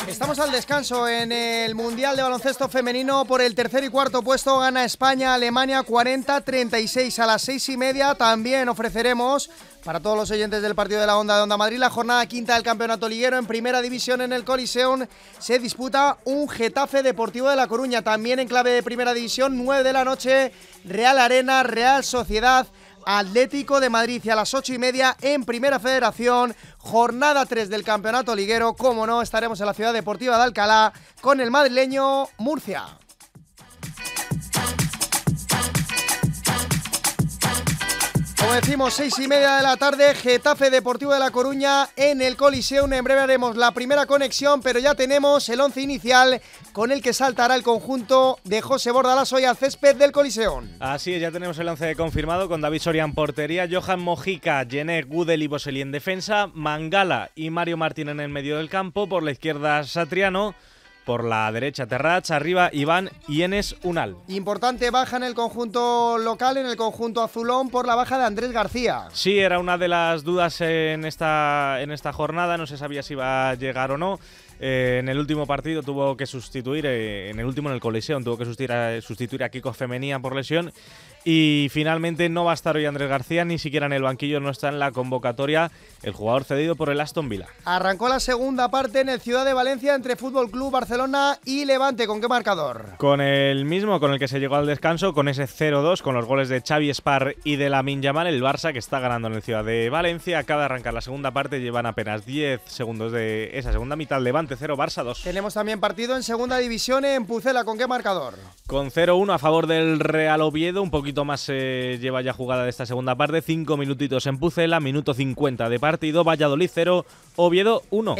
Estamos al descanso en el Mundial de Baloncesto Femenino. Por el tercer y cuarto puesto gana España, Alemania 40-36. A las 6:30 también ofreceremos para todos los oyentes del partido de la Onda de Onda Madrid la jornada quinta del campeonato liguero. En primera división en el Coliseum se disputa un Getafe Deportivo de La Coruña. También en clave de primera división, 9 de la noche, Real Arena, Real Sociedad, Atlético de Madrid. Y a las 8:30 en Primera Federación, jornada 3 del campeonato liguero. Como no, estaremos en la Ciudad Deportiva de Alcalá con el madrileño Murcia. Como decimos, 6:30 de la tarde, Getafe Deportivo de La Coruña en el Coliseum. En breve haremos la primera conexión, pero ya tenemos el 11 inicial con el que saltará el conjunto de José Bordalás hoy al césped del Coliseum. Así es, ya tenemos el 11 confirmado con David Soria en portería, Johan Mojica, Jenner, Gudel y Boselli en defensa, Mangala y Mario Martín en el medio del campo, por la izquierda Satriano, por la derecha Terrats, arriba Iván y Enes Unal. Importante baja en el conjunto local, en el conjunto azulón, por la baja de Andrés García. Sí, era una de las dudas en esta jornada, no se sabía si iba a llegar o no. En el último partido tuvo que sustituir, en el Coliseum, tuvo que sustituir a Kiko Femenía por lesión. Y finalmente no va a estar hoy Andrés García, ni siquiera en el banquillo, no está en la convocatoria el jugador cedido por el Aston Villa. Arrancó la segunda parte en el Ciudad de Valencia entre Fútbol Club Barcelona y Levante. ¿Con qué marcador? Con el mismo con el que se llegó al descanso, con ese 0-2, con los goles de Xavi Espar y de Lamine Yamal. El Barça, que está ganando en el Ciudad de Valencia, acaba de arrancar la segunda parte, llevan apenas 10 segundos de esa segunda mitad. Levante 0, Barça 2. Tenemos también partido en segunda división en Pucela. ¿Con qué marcador? Con 0-1 a favor del Real Oviedo, un poquito más lleva ya jugada de esta segunda parte, 5 minutitos en Pucela, minuto 50 de partido, Valladolid 0, Oviedo 1.